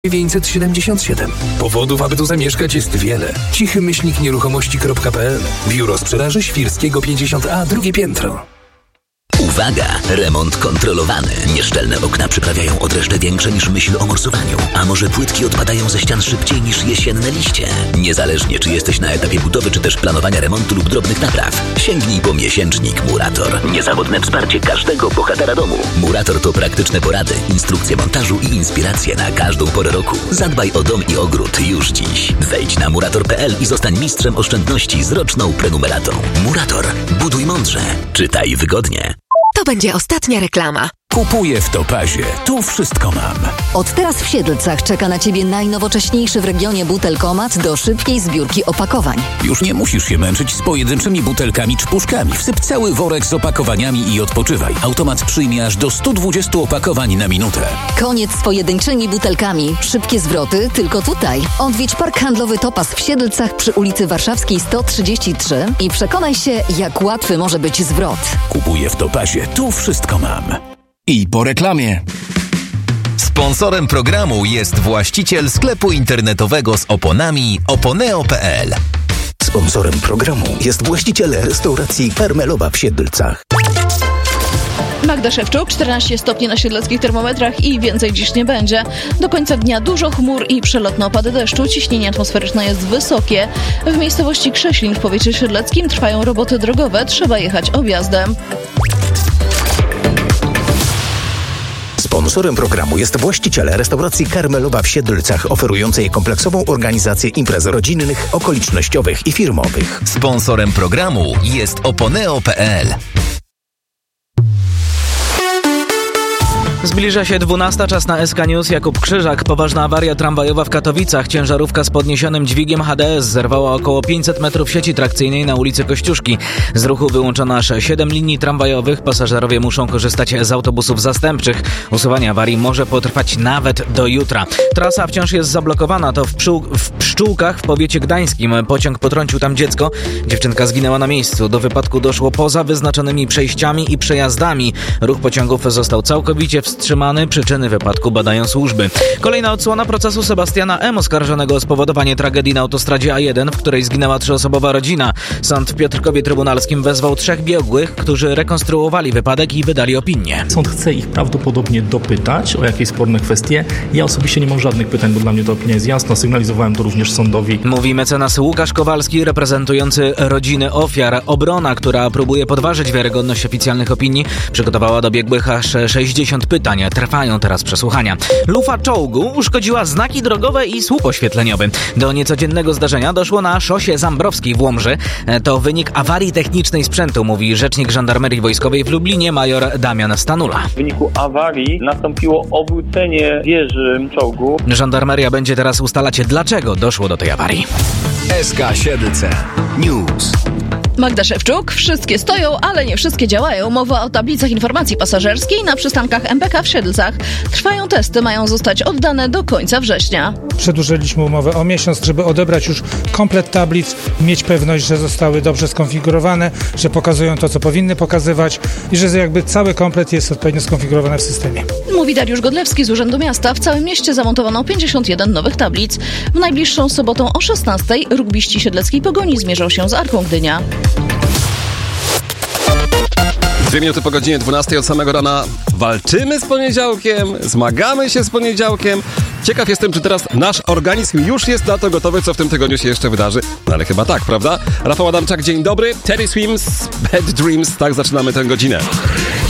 977. Powodów, aby tu zamieszkać, jest wiele. Cichy-nieruchomości.pl. Biuro Sprzedaży Świrskiego 50A, drugie piętro. Uwaga! Remont kontrolowany. Nieszczelne okna przyprawiają odreszcze większe niż myśl o morsowaniu. A może płytki odpadają ze ścian szybciej niż jesienne liście? Niezależnie, czy jesteś na etapie budowy, czy też planowania remontu lub drobnych napraw, sięgnij po miesięcznik Murator. Niezawodne wsparcie każdego bohatera domu. Murator to praktyczne porady, instrukcje montażu i inspiracje na każdą porę roku. Zadbaj o dom i ogród już dziś. Wejdź na murator.pl i zostań mistrzem oszczędności z roczną prenumeratą. Murator. Buduj mądrze. Czytaj wygodnie. To będzie ostatnia reklama. Kupuję w Topazie. Tu wszystko mam. Od teraz w Siedlcach czeka na Ciebie najnowocześniejszy w regionie butelkomat do szybkiej zbiórki opakowań. Już nie musisz się męczyć z pojedynczymi butelkami czy puszkami. Wsyp cały worek z opakowaniami i odpoczywaj. Automat przyjmie aż do 120 opakowań na minutę. Koniec z pojedynczymi butelkami. Szybkie zwroty tylko tutaj. Odwiedź Park Handlowy Topaz w Siedlcach przy ulicy Warszawskiej 133 i przekonaj się, jak łatwy może być zwrot. Kupuję w Topazie. Tu wszystko mam. I po reklamie. Sponsorem programu jest właściciel sklepu internetowego z oponami oponeo.pl. Sponsorem programu jest właściciel restauracji Karmelowa w Siedlcach. Magda Szewczuk, 14 stopni na siedleckich termometrach i więcej dziś nie będzie. Do końca dnia dużo chmur i przelotne opady deszczu. Ciśnienie atmosferyczne jest wysokie. W miejscowości Krześlin w powiecie siedleckim trwają roboty drogowe. Trzeba jechać objazdem. Sponsorem programu jest właściciel restauracji Karmelowa w Siedlcach, oferującej kompleksową organizację imprez rodzinnych, okolicznościowych i firmowych. Sponsorem programu jest oponeo.pl. Zbliża się 12, czas na SK News. Jakub Krzyżak. Poważna awaria tramwajowa w Katowicach. Ciężarówka z podniesionym dźwigiem HDS zerwała około 500 metrów sieci trakcyjnej na ulicy Kościuszki. Z ruchu wyłączono aż 7 linii tramwajowych. Pasażerowie muszą korzystać z autobusów zastępczych. Usuwanie awarii może potrwać nawet do jutra. Trasa wciąż jest zablokowana. To w Pszczółkach w powiecie gdańskim. Pociąg potrącił tam dziecko. Dziewczynka zginęła na miejscu. Do wypadku doszło poza wyznaczonymi przejściami i przejazdami. Ruch pociągów został całkowicie wstrzymany. Przyczyny wypadku badają służby. Kolejna odsłona procesu Sebastiana M., oskarżonego o spowodowanie tragedii na autostradzie A1, w której zginęła 3-osobowa rodzina. Sąd w Piotrkowie Trybunalskim wezwał 3 biegłych, którzy rekonstruowali wypadek i wydali opinię. Sąd chce ich prawdopodobnie dopytać o jakieś sporne kwestie. Ja osobiście nie mam żadnych pytań, bo dla mnie ta opinia jest jasna. Sygnalizowałem to również sądowi. Mówi mecenas Łukasz Kowalski, reprezentujący rodziny ofiar. Obrona, która próbuje podważyć wiarygodność oficjalnych opinii, przygotowała do biegłych aż 60 pytań. Trwają teraz przesłuchania. Lufa czołgu uszkodziła znaki drogowe i słup oświetleniowy. Do niecodziennego zdarzenia doszło na szosie Zambrowskiej w Łomży. To wynik awarii technicznej sprzętu, mówi rzecznik Żandarmerii Wojskowej w Lublinie major Damian Stanula. W wyniku awarii nastąpiło obrócenie wieży czołgu. Żandarmeria będzie teraz ustalać, dlaczego doszło do tej awarii. SK Siedlce News. Magda Szewczuk. Wszystkie stoją, ale nie wszystkie działają. Mowa o tablicach informacji pasażerskiej na przystankach MPK w Siedlcach. Trwają testy, mają zostać oddane do końca września. Przedłużyliśmy umowę o miesiąc, żeby odebrać już komplet tablic, mieć pewność, że zostały dobrze skonfigurowane, że pokazują to, co powinny pokazywać i że jakby cały komplet jest odpowiednio skonfigurowany w systemie. Mówi Dariusz Godlewski z Urzędu Miasta. W całym mieście zamontowano 51 nowych tablic. W najbliższą sobotą o 16:00 rugbiści siedleckiej Pogoni zmierzą się z Arką Gdynia. 2 minuty po godzinie 12 od samego rana walczymy z poniedziałkiem, zmagamy się z poniedziałkiem. Ciekaw jestem, czy teraz nasz organizm już jest na to gotowy, co w tym tygodniu się jeszcze wydarzy. No ale chyba tak, prawda? Rafał Adamczak, dzień dobry. Teddy Swims, Bad Dreams. Tak zaczynamy tę godzinę.